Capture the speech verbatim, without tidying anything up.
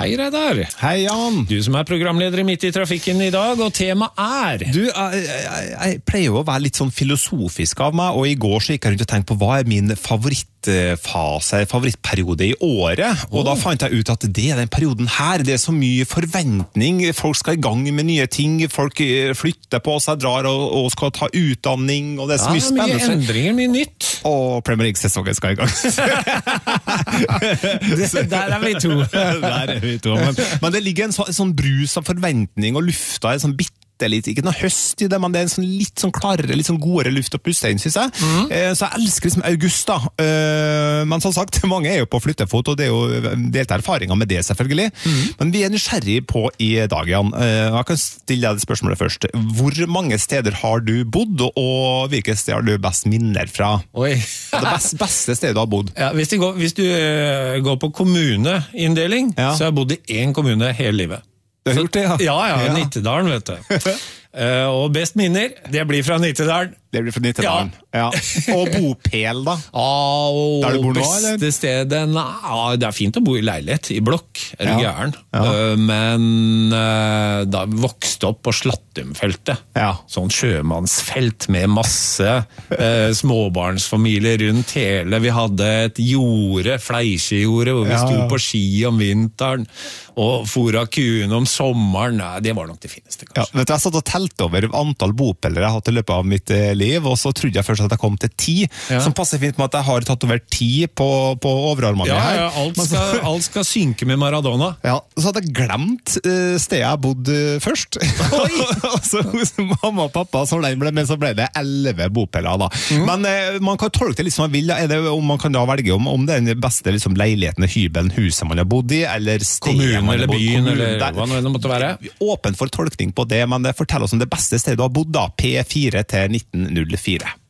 Hei Reidar. Hei Jan. Du som er programleder i Midt i trafikken i dag, og tema er... Du, jeg, jeg, jeg pleier jo å være litt sånn filosofisk av meg, og i går så gikk jeg rundt og tenkte på hva er min favorittfase, favorittperiode i året, og oh. da fant jeg ut at det er den perioden her, det er så mye forventning, folk skal i gang med nye ting, folk flytter på seg, drar og, og skal ta utdanning, og det er så ja, mye spennende. Ja, mye endringer, mye nytt. Og Premier League-sesongen skal i gang. det, der er vi to. Der er vi to, men, men det ligger en, så, en sånn brus av forventning, og lufta er sånn bitte litt, ikke noe høst i det, men det er en sånn litt sånn klarere, litt sånn godere luft å puste inn, synes jeg. Mm. Eh, så jeg elsker liksom august da. Eh, men som sagt, mange er jo på flyttefot, og det er jo delt erfaringer med det selvfølgelig. Mm. Men vi er nysgjerrig på i dag, Jan. Eh, jeg kan stille deg det spørsmålet først. Hvor mange steder har du bodd, og hvilke steder har du best minner fra? Oi. Det beste, beste stedet du har bodd? Ja, hvis, går, hvis du uh, går på kommuneinndeling, ja. så har jeg bodd i én kommune hele livet. Du har gjort det, ja? Ja, ja, ja. Nittedalen, vet du. uh, og best minner, det blir fra Nittedalen. Det blir fra Nittedalen, ja. ja. Og bopel, da? Ah, og der du bor nå, beste eller? stedet, ja, det er fint å bo i leilighet, i blokk, er du ja. gæren. Ja. Uh, men uh, da vokste opp på Slattumfeltet. Ja. Sånn sjømannsfelt med masse uh, småbarnsfamilier rundt hele. Vi hadde et jorde, fleisjejorde, hvor vi ja, sto ja. på ski om vinteren, og fôra kuene om sommeren. Nei, det var nok det fineste, kanskje. Ja, vet du, jeg satt og telte over antall bopeller jeg har hatt i løpet av mitt liv, og så trodde jeg først at jeg kom til ti, ja. som passer fint med at jeg har tatt over ti på, på overarmene ja, her. Ja, alt skal, alt skal synke med Maradona. Ja, så hadde jeg glemt uh, stedet jeg bodde først. Og så hos mamma og pappa, så ble, men så ble det elleve bopeller da. Mm. Men uh, man kan tolke det litt som man vil, er det, om man kan da velge om, om det er den beste liksom, leiligheten, hybelen, huset man har bodd i, eller stedet kommunen, man har eller bodd, byen, kommunen, eller der, hva nå det måtte være. Åpen for tolkning på det, men det forteller oss om det beste stedet du har bodd da, P fire til nitten null fire.